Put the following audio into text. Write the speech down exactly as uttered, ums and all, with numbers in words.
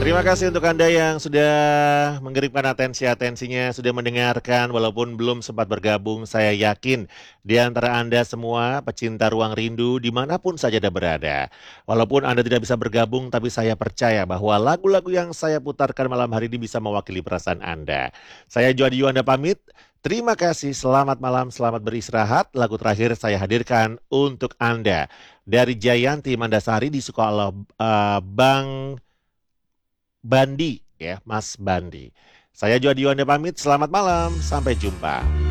Terima kasih untuk Anda yang sudah mengirimkan atensi-atensinya, sudah mendengarkan walaupun belum sempat bergabung. Saya yakin di antara Anda semua pecinta Ruang Rindu dimanapun saja Anda berada. Walaupun Anda tidak bisa bergabung, tapi saya percaya bahwa lagu-lagu yang saya putarkan malam hari ini bisa mewakili perasaan Anda. Saya Juandi Yuanda pamit. Terima kasih, selamat malam, selamat beristirahat. Lagu terakhir saya hadirkan untuk Anda dari Jayanti Mandasari disuka oleh uh, Bang Bandi, ya, Mas Bandi. Saya Juandi Yuanda pamit, selamat malam, sampai jumpa.